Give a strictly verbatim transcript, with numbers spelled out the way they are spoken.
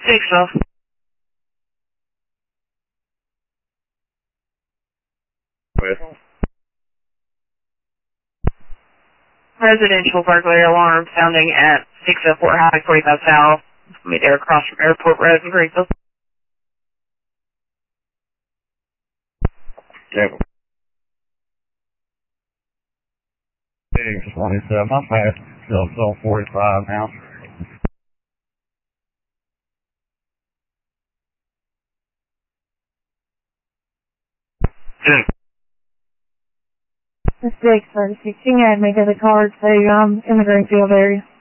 Statesville. With Residential burglary alarm sounding at six oh four Highway forty-five South. Meet there across from Airport Road in Greenville. Table. six twenty-seven, I'm past still still forty-five now. Ten. The six thirty-six. You can add me to the card, so I'm in the Greenfield area.